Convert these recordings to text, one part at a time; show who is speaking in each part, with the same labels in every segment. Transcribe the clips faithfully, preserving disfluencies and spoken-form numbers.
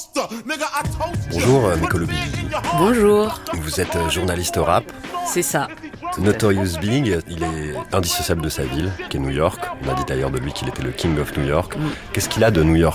Speaker 1: Bonjour, Nicolo Biggie.
Speaker 2: Bonjour.
Speaker 1: Vous êtes journaliste rap.
Speaker 2: C'est ça.
Speaker 1: Notorious Big, il est indissociable de sa ville, qui est New York. On a dit d'ailleurs de lui qu'il était le King of New York. Mm. Qu'est-ce qu'il a de new-yorkais ?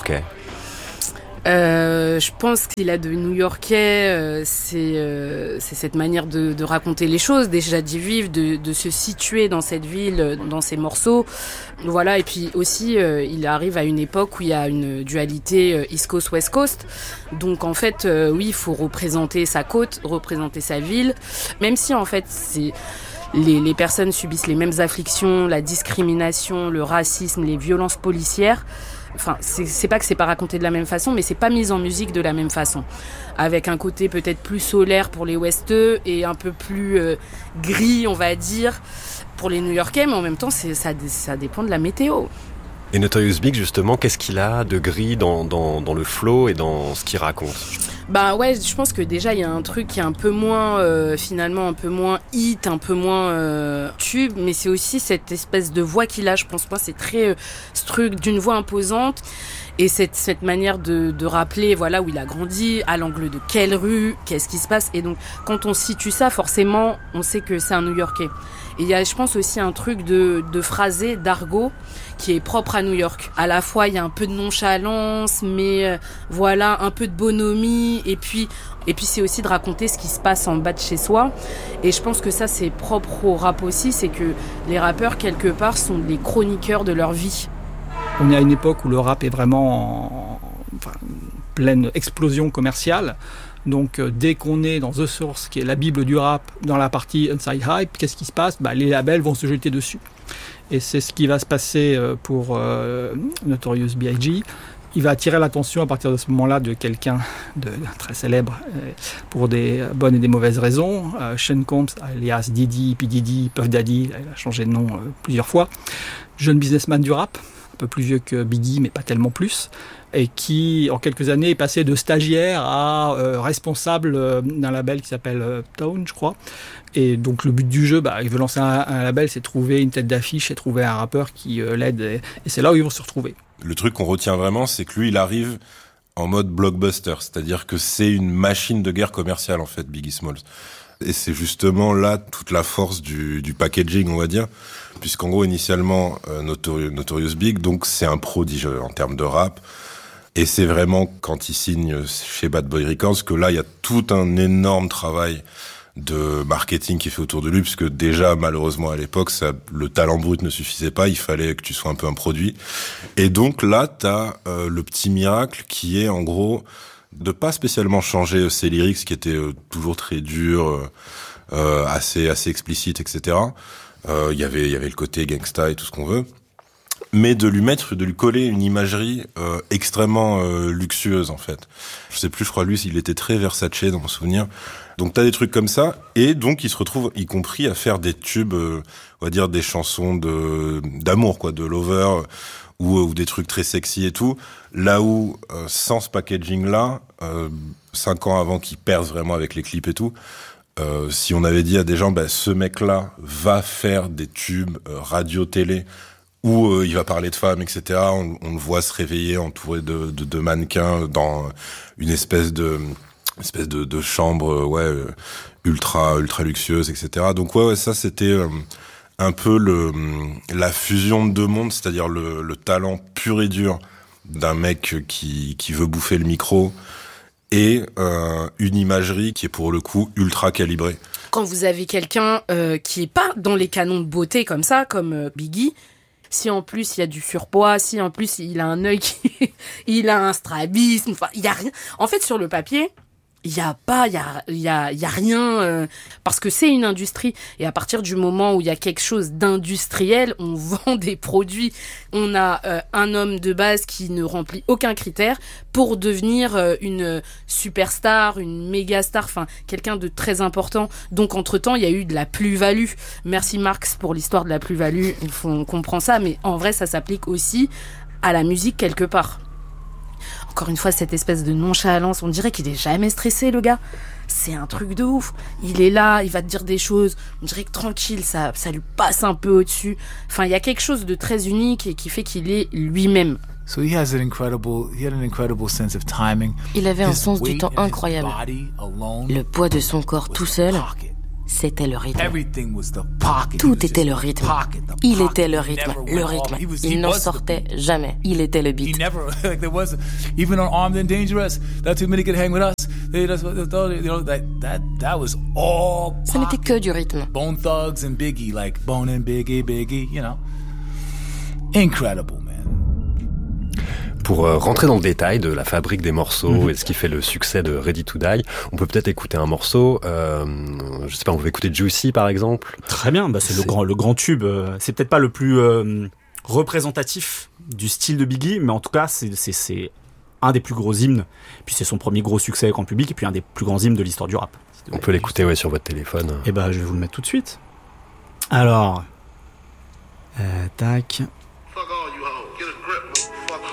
Speaker 2: Euh, je pense qu'il a de new-yorkais, euh, c'est, euh, c'est cette manière de, de raconter les choses, déjà d'y vivre, de, de se situer dans cette ville, dans ses morceaux. Voilà, et puis aussi, euh, il arrive à une époque où il y a une dualité euh, East Coast, West Coast. Donc en fait, euh, oui, il faut représenter sa côte, représenter sa ville, même si en fait, c'est... Les, les personnes subissent les mêmes afflictions, la discrimination, le racisme, les violences policières. Enfin, c'est, c'est pas que c'est pas raconté de la même façon, mais c'est pas mis en musique de la même façon. Avec un côté peut-être plus solaire pour les Westeux et un peu plus euh, gris, on va dire, pour les New-Yorkais, mais en même temps, c'est, ça, ça dépend de la météo.
Speaker 1: Et Notorious Big, justement, qu'est-ce qu'il a de gris dans, dans, dans le flow et dans ce qu'il raconte ?
Speaker 2: Bah ouais, je pense que déjà il y a un truc qui est un peu moins euh, finalement un peu moins hit, un peu moins euh, tube, mais c'est aussi cette espèce de voix qu'il a. Je pense moi c'est très euh, ce truc d'une voix imposante et cette cette manière de de rappeler voilà où il a grandi, à l'angle de quelle rue, qu'est-ce qui se passe. Et donc quand on situe ça, forcément on sait que c'est un New-Yorkais. Et il y a, je pense aussi un truc de de phrasé, d'argot qui est propre à New York. À la fois, il y a un peu de nonchalance, mais euh, voilà, un peu de bonhomie. Et puis, et puis, c'est aussi de raconter ce qui se passe en bas de chez soi. Et je pense que ça, c'est propre au rap aussi, c'est que les rappeurs, quelque part, sont des chroniqueurs de leur vie.
Speaker 3: On est à une époque où le rap est vraiment en enfin, pleine explosion commerciale. Donc euh, dès qu'on est dans The Source, qui est la bible du rap, dans la partie Inside Hype, qu'est-ce qui se passe ? Bah, les labels vont se jeter dessus. Et c'est ce qui va se passer pour euh, Notorious B I G Il va attirer l'attention à partir de ce moment-là de quelqu'un de très célèbre euh, pour des bonnes et des mauvaises raisons. Euh, Sean Combs, alias Diddy, P. Diddy, Puff Daddy, il a changé de nom euh, plusieurs fois. Jeune businessman du rap, un peu plus vieux que Biggie, mais pas tellement plus. Et qui, en quelques années, est passé de stagiaire à euh, responsable euh, d'un label qui s'appelle euh, Tone, je crois. Et donc le but du jeu, bah, il veut lancer un, un label, c'est trouver une tête d'affiche et trouver un rappeur qui euh, l'aide. Et, et c'est là où ils vont se retrouver.
Speaker 4: Le truc qu'on retient vraiment, c'est que lui, il arrive en mode blockbuster. C'est-à-dire que c'est une machine de guerre commerciale, en fait, Biggie Smalls. Et c'est justement là toute la force du, du packaging, on va dire. Puisqu'en gros, initialement, euh, Notorious, Notorious Big, donc c'est un prodige en termes de rap. Et c'est vraiment quand il signe chez Bad Boy Records que là, il y a tout un énorme travail de marketing qui est fait autour de lui, puisque déjà, malheureusement, à l'époque, ça, le talent brut ne suffisait pas, il fallait que tu sois un peu un produit. Et donc là, t'as euh, le petit miracle qui est, en gros, de pas spécialement changer ses lyrics, qui étaient euh, toujours très durs, euh, assez assez explicites, et cetera. Il euh, y avait il y avait le côté gangsta et tout ce qu'on veut, mais de lui mettre, de lui coller une imagerie euh, extrêmement euh, luxueuse, en fait. Je sais plus, je crois, lui, il était très Versace dans mon souvenir. Donc t'as des trucs comme ça, et donc il se retrouve, y compris, à faire des tubes, euh, on va dire des chansons de d'amour, quoi, de lover, ou, ou des trucs très sexy et tout. Là où, euh, sans ce packaging-là, euh, cinq ans avant qu'il perce vraiment avec les clips et tout, euh, si on avait dit à des gens, bah, ce mec-là va faire des tubes euh, radio-télé, où euh, il va parler de femmes, et cetera. On, on le voit se réveiller entouré de, de, de mannequins dans une espèce de une espèce de, de chambre, ouais, euh, ultra ultra luxueuse, et cetera. Donc ouais, ouais ça c'était euh, un peu le la fusion de deux mondes, c'est-à-dire le, le talent pur et dur d'un mec qui qui veut bouffer le micro et euh, une imagerie qui est pour le coup ultra calibrée.
Speaker 2: Quand vous avez quelqu'un euh, qui est pas dans les canons de beauté comme ça, comme euh, Biggie. Si en plus il y a du surpoids, si en plus il a un œil qui, il a un strabisme, enfin il y a rien. En fait sur le papier, il y a pas, il y a, il y a, il y a rien euh, parce que c'est une industrie et à partir du moment où il y a quelque chose d'industriel, on vend des produits. On a euh, un homme de base qui ne remplit aucun critère pour devenir euh, une superstar, une méga star, enfin quelqu'un de très important. Donc entre-temps, il y a eu de la plus-value. Merci Marx pour l'histoire de la plus-value. Il faut on comprend ça, mais en vrai, ça s'applique aussi à la musique quelque part. Encore une fois, cette espèce de nonchalance, on dirait qu'il est jamais stressé, le gars. C'est un truc de ouf. Il est là, il va te dire des choses, on dirait que tranquille, ça, ça lui passe un peu au-dessus. Enfin, il y a quelque chose de très unique et qui fait qu'il est lui-même.
Speaker 5: So he has an incredible, he had an incredible sense of timing.
Speaker 6: Il avait un
Speaker 5: His
Speaker 6: sens du
Speaker 5: weight
Speaker 6: temps
Speaker 5: and his
Speaker 6: incroyable.
Speaker 5: body alone
Speaker 6: Le poids de son corps
Speaker 5: was
Speaker 6: tout
Speaker 5: the
Speaker 6: seul,
Speaker 5: pocket.
Speaker 6: c'était le rythme.
Speaker 5: Everything was the pocket. He
Speaker 6: Tout
Speaker 5: was
Speaker 6: était
Speaker 5: just
Speaker 6: le
Speaker 5: the
Speaker 6: rythme.
Speaker 5: pocket, the
Speaker 6: Il
Speaker 5: pocket.
Speaker 6: était le
Speaker 5: He
Speaker 6: rythme,
Speaker 5: never
Speaker 6: le
Speaker 5: went off.
Speaker 6: rythme.
Speaker 5: He was- he
Speaker 6: Il n'en
Speaker 5: was the
Speaker 6: sortait
Speaker 5: beat.
Speaker 6: jamais. Il était le
Speaker 5: He
Speaker 6: beat.
Speaker 5: never, like there was, even on Armed and Dangerous, that too many could hang with us. They, that's what, you know, that, that, that was all
Speaker 6: Ça n'était
Speaker 5: pocket.
Speaker 6: que du rythme.
Speaker 5: Bone Thugs and Biggie, like Bone and Biggie, Biggie, you know. Incredible, man.
Speaker 1: Pour euh, rentrer dans le détail de la fabrique des morceaux mm-hmm. et ce qui fait le succès de Ready to Die, on peut peut-être écouter un morceau, euh, je sais pas, on peut écouter Juicy par exemple.
Speaker 7: Très bien, bah c'est, c'est... le grand, le grand tube. C'est peut-être pas le plus euh, représentatif du style de Biggie, mais en tout cas c'est, c'est, c'est un des plus gros hymnes. Puis c'est son premier gros succès avec grand public et puis un des plus grands hymnes de l'histoire du rap.
Speaker 1: On peut l'écouter ouais sur votre téléphone.
Speaker 7: Et bah je vais vous le mettre tout de suite. Alors, euh, tac.